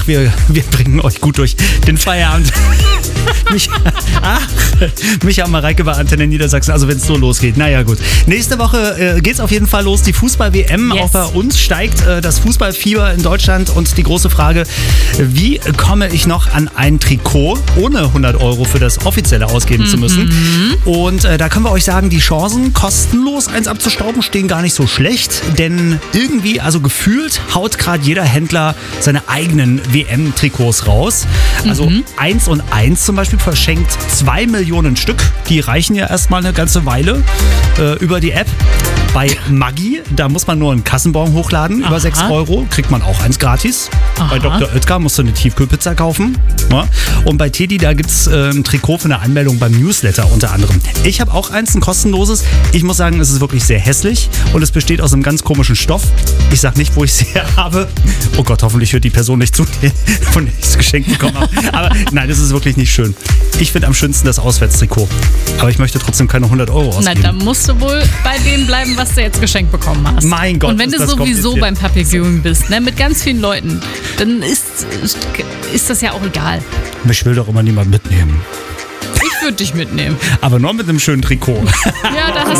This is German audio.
wir bringen euch gut durch den Feierabend. Micha Mareike bei Antenne Niedersachsen, also wenn es so losgeht. Naja, gut. Nächste Woche geht's auf jeden Fall los, die Fußball-WM. Yes. Auch bei uns steigt das Fußballfieber in Deutschland und die große Frage, wie komme ich noch an ein Trikot, ohne 100 Euro für das offizielle ausgeben zu müssen? Und da können wir euch sagen, die Chancen, kostenlos eins abzustauben, stehen gar nicht so schlecht, denn irgendwie, also gefühlt, haut gerade jeder Händler seine eigenen WM-Trikots raus. Also 1&1 zum Beispiel verschenkt 2 Millionen Stück. Die reichen ja erstmal eine ganze Weile über die App. Bei Maggi, da muss man nur einen Kassenbon hochladen, über 6 Euro, kriegt man auch eins gratis. Bei Dr. Oetker musst du eine Tiefkühlpizza kaufen. Ja. Und bei Teddy, da gibt es ein Trikot für eine Anmeldung beim Newsletter unter anderem. Ich habe auch eins, ein kostenloses. Ich muss sagen, es ist wirklich sehr hässlich und es besteht aus einem ganz komischen Stoff. Ich sag nicht, wo ich es her habe. Oh Gott, hoffentlich hört die Person nicht zu, von der ich das Geschenk bekommen habe. Aber nein, das ist wirklich nicht schön. Ich finde am schönsten das Auswärtstrikot. Aber ich möchte trotzdem keine 100 Euro ausgeben. Na, dann musst du wohl bei dem bleiben, was du jetzt geschenkt bekommen hast. Mein Gott, und wenn du sowieso beim Public Viewing bist, ne, mit ganz vielen Leuten, dann ist das ja auch egal. Mich will doch immer niemand mitnehmen. Ich würde dich mitnehmen. Aber nur mit einem schönen Trikot. Ja, da hast